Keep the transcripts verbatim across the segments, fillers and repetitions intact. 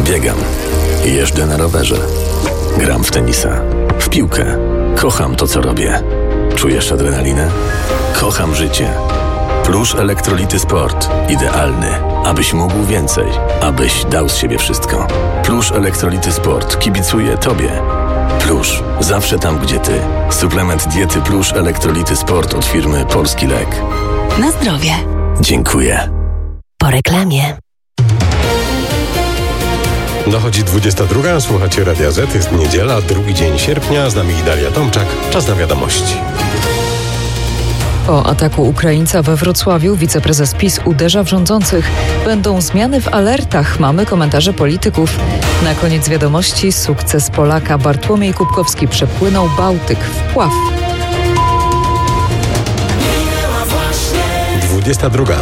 Biegam. Jeżdżę na rowerze. Gram w tenisa. W piłkę. Kocham to, co robię. Czujesz adrenalinę? Kocham życie. Plusz Elektrolity Sport. Idealny, abyś mógł więcej. Abyś dał z siebie wszystko. Plusz Elektrolity Sport kibicuje Tobie. Plusz. Zawsze tam, gdzie Ty. Suplement diety Plusz Elektrolity Sport od firmy Polski Lek. Na zdrowie. Dziękuję. Po reklamie. Dochodzi dwudziesta druga, słuchacie Radia Z, jest niedziela, drugi dzień sierpnia, z nami Daria Tomczak, czas na wiadomości. Po ataku Ukraińca we Wrocławiu wiceprezes PiS uderza w rządzących. Będą zmiany w alertach, mamy komentarze polityków. Na koniec wiadomości sukces Polaka Bartłomiej Kubkowski przepłynął Bałtyk w pław. dwudziesta druga.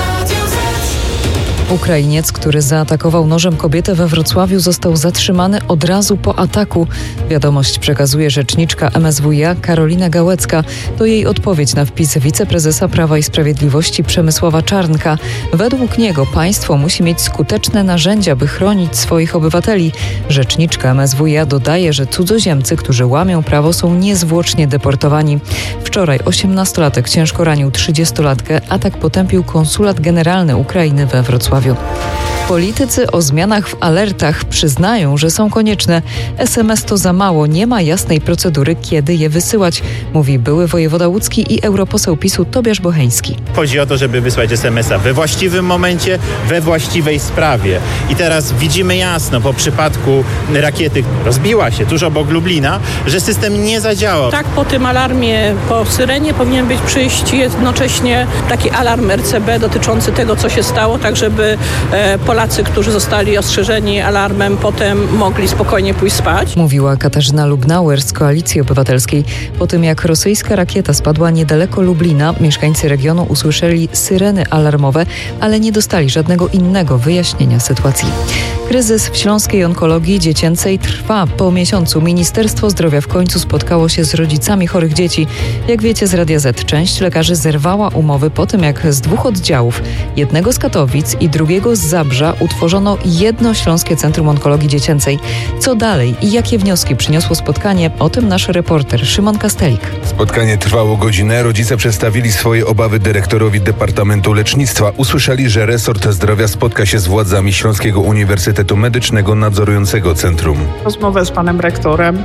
Ukrainiec, który zaatakował nożem kobietę we Wrocławiu, został zatrzymany od razu po ataku. Wiadomość przekazuje rzeczniczka M S W iA Karolina Gałecka. To jej odpowiedź na wpis wiceprezesa Prawa i Sprawiedliwości Przemysława Czarnka. Według niego państwo musi mieć skuteczne narzędzia, by chronić swoich obywateli. Rzeczniczka M S W iA dodaje, że cudzoziemcy, którzy łamią prawo, są niezwłocznie deportowani. Wczoraj osiemnastolatek ciężko ranił trzydziestolatkę. Atak potępił konsulat generalny Ukrainy we Wrocławiu. Politycy o zmianach w alertach przyznają, że są konieczne. S M S to za mało, nie ma jasnej procedury, kiedy je wysyłać, mówi były wojewoda łódzki i europoseł PiSu Tobiasz Bocheński. Chodzi o to, żeby wysłać es em es a we właściwym momencie, we właściwej sprawie. I teraz widzimy jasno po przypadku rakiety, rozbiła się tuż obok Lublina, że system nie zadziałał. Tak, po tym alarmie, po syrenie powinien być przyjść jednocześnie taki alarm R C B dotyczący tego, co się stało, tak żeby e, Polacy, którzy zostali ostrzeżeni alarmem, potem mogli spokojnie pójść spać. Mówiła Katarzyna Lubnauer z Koalicji Obywatelskiej. Po tym, jak rosyjska rakieta spadła niedaleko Lublina, mieszkańcy regionu usłyszeli syreny alarmowe, ale nie dostali żadnego innego wyjaśnienia sytuacji. Kryzys w śląskiej onkologii dziecięcej trwa. Po miesiącu Ministerstwo Zdrowia w końcu spotkało się z rodzicami chorych dzieci. Jak wiecie z Radia Z, część lekarzy zerwała umowy po tym, jak z dwóch oddziałów, jednego z Katowic i drugiego z Zabrza, utworzono jedno Śląskie Centrum Onkologii Dziecięcej. Co dalej i jakie wnioski przyniosło spotkanie? O tym nasz reporter Szymon Kastelik. Spotkanie trwało godzinę. Rodzice przedstawili swoje obawy dyrektorowi Departamentu Lecznictwa. Usłyszeli, że resort zdrowia spotka się z władzami Śląskiego Uniwersytetu Medycznego nadzorującego centrum. Rozmowę z panem rektorem,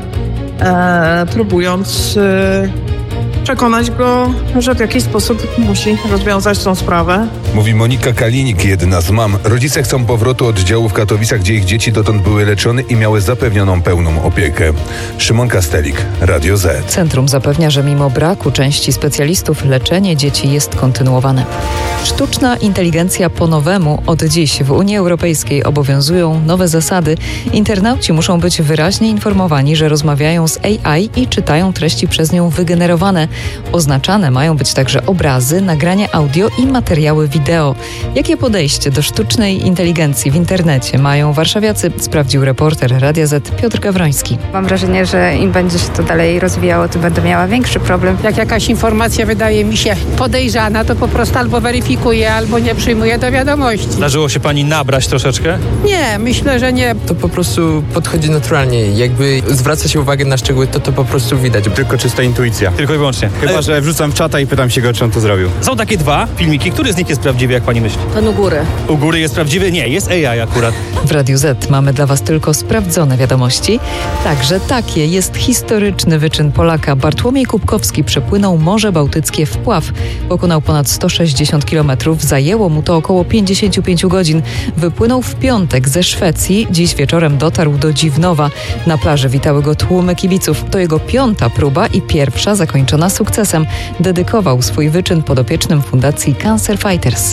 e, próbując e, przekonać go, że w jakiś sposób musi rozwiązać tą sprawę. Mówi Monika Kalinik, jedna z mam. Rodzice chcą powrotu oddziału w Katowicach, gdzie ich dzieci dotąd były leczone i miały zapewnioną pełną opiekę. Szymon Kastelik, Radio Z. Centrum zapewnia, że mimo braku części specjalistów leczenie dzieci jest kontynuowane. Sztuczna inteligencja po nowemu. Od dziś w Unii Europejskiej obowiązują nowe zasady. Internauci muszą być wyraźnie informowani, że rozmawiają z A I i czytają treści przez nią wygenerowane. Oznaczane mają być także obrazy, nagrania audio i materiały wideo. Jakie podejście do sztucznej inteligencji w internecie mają warszawiacy, sprawdził reporter Radia Z Piotr Gawroński. Mam wrażenie, że im będzie się to dalej rozwijało, to będę miała większy problem. Jak jakaś informacja wydaje mi się podejrzana, to po prostu albo weryfikuję, albo nie przyjmuję do wiadomości. Zdarzyło się pani nabrać troszeczkę? Nie, myślę, że nie. To po prostu podchodzi naturalnie. Jakby zwraca się uwagę na szczegóły, to to po prostu widać. Tylko czysta intuicja. Tylko i wyłącznie. Chyba, że wrzucam w czata i pytam się go, czy on to zrobił. Są takie dwa filmiki. Który z nich jest prawdziwy, jak pani myśli? Ten u góry. U góry jest prawdziwy? Nie, jest A I akurat. W Radiu Z mamy dla Was tylko sprawdzone wiadomości. Także takie jest historyczny wyczyn Polaka. Bartłomiej Kubkowski przepłynął Morze Bałtyckie w pław. Pokonał ponad sto sześćdziesiąt kilometrów. Zajęło mu to około pięćdziesiąt pięć godzin. Wypłynął w piątek ze Szwecji. Dziś wieczorem dotarł do Dziwnowa. Na plaży witały go tłumy kibiców. To jego piąta próba i pierwsza zakończona sukcesem. Dedykował swój wyczyn podopiecznym Fundacji Cancer Fighters.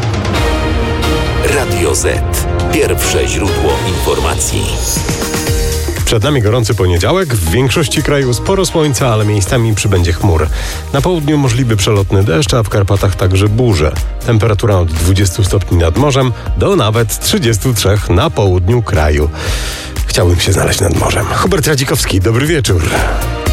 Radio Z. Pierwsze źródło informacji. Przed nami gorący poniedziałek. W większości kraju sporo słońca, ale miejscami przybędzie chmur. Na południu możliwy przelotny deszcz, a w Karpatach także burze. Temperatura od dwudziestu stopni nad morzem do nawet trzydziestu trzech na południu kraju. Chciałbym się znaleźć nad morzem. Hubert Radzikowski, dobry wieczór.